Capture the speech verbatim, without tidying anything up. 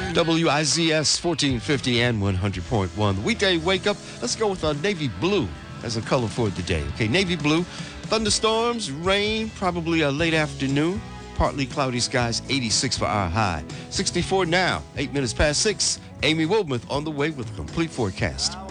W I Z S fourteen fifty and one hundred point one. The weekday wake up, let's go with our navy blue as a color for today. Okay, navy blue, thunderstorms, rain, probably a late afternoon, partly cloudy skies, eighty-six for our high. sixty-four now, eight minutes past six. Amy Wilmoth on the way with a complete forecast.